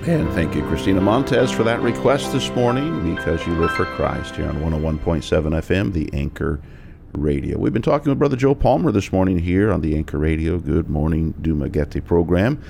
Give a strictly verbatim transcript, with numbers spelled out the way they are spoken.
And thank you, Christina Montez, for that request this morning, Because You Live for Christ, here on one oh one point seven F M, the Anchor Radio. We've been talking with Brother Joe Palmer this morning here on the Anchor Radio Good Morning Dumaguete program.